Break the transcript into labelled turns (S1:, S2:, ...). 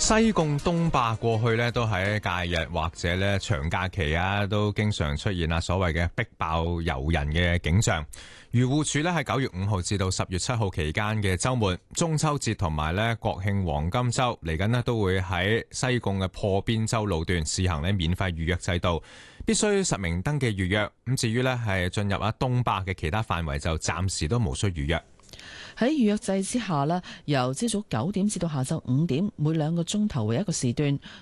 S1: 西貢東壩過去咧都喺假日或者咧長假期啊，都經常出現所謂嘅逼爆遊人嘅景象。漁護署咧喺9月5號至到10月7號期間嘅週末、中秋節同埋咧國慶黃金週嚟緊咧，都會喺西貢嘅破邊洲路段試行咧免費預約制度，必須實名登記預約。咁至於咧係進入東壩嘅其他範圍就暫時都無需預約。
S2: 喺預約制之下咧，由朝早9點至到下晝5點，每2個鐘頭為一個時段，